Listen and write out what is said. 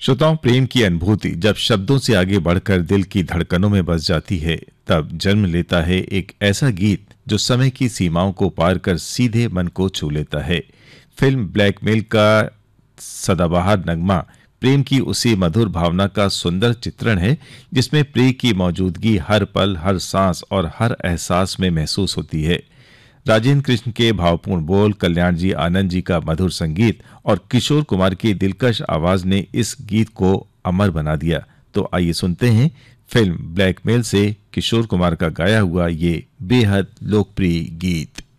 श्रोताओं, प्रेम की अनुभूति जब शब्दों से आगे बढ़कर दिल की धड़कनों में बस जाती है, तब जन्म लेता है एक ऐसा गीत जो समय की सीमाओं को पार कर सीधे मन को छू लेता है। फिल्म ब्लैकमेल का सदाबहार नगमा प्रेम की उसी मधुर भावना का सुंदर चित्रण है, जिसमें प्रिय की मौजूदगी हर पल, हर सांस और हर एहसास में महसूस होती है। राजेंद्र कृष्ण के भावपूर्ण बोल, कल्याण जी आनंद जी का मधुर संगीत और किशोर कुमार की दिलकश आवाज ने इस गीत को अमर बना दिया। तो आइए सुनते हैं फिल्म ब्लैकमेल से किशोर कुमार का गाया हुआ ये बेहद लोकप्रिय गीत।